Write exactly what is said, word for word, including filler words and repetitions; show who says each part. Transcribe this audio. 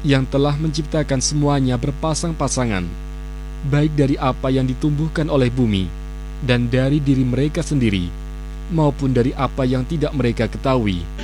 Speaker 1: yang telah menciptakan semuanya berpasang-pasangan, baik dari apa yang ditumbuhkan oleh bumi, dan dari diri mereka sendiri, maupun dari apa yang tidak mereka ketahui.